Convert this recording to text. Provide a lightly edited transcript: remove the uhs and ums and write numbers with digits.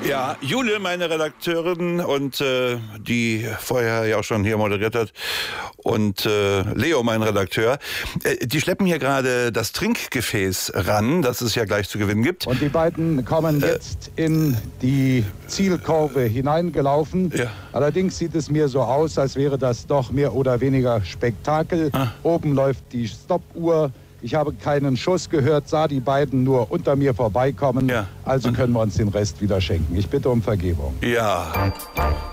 Ja, Jule, meine Redakteurin und die vorher ja auch schon hier moderiert hat, und Leo, mein Redakteur, die schleppen hier gerade das Trinkgefäß ran, das es ja gleich zu gewinnen gibt. Und die beiden kommen jetzt in die Zielkurve hineingelaufen. Ja. Allerdings sieht es mir so aus, als wäre das doch mehr oder weniger Spektakel. Oben läuft die Stoppuhr. Ich habe keinen Schuss gehört, sah die beiden nur unter mir vorbeikommen. Ja. Also können wir uns den Rest wieder schenken. Ich bitte um Vergebung. Ja.